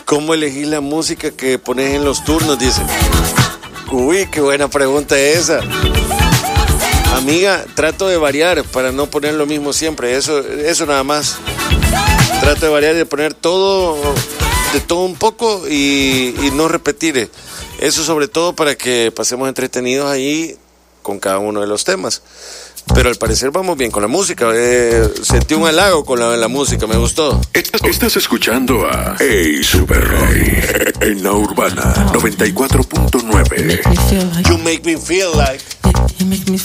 ¿Cómo elegís la música que pones en los turnos? Dice. Uy, qué buena pregunta esa. Amiga, trato de variar para no poner lo mismo siempre. Eso nada más. Trato de variar y de poner de todo un poco y no repetir. Eso sobre todo para que pasemos entretenidos ahí con cada uno de los temas. Pero al parecer vamos bien con la música. Sentí un halago con la música, me gustó. Estás escuchando a Hey Super Roy en la Urbana 94.9. You make me feel like. You make me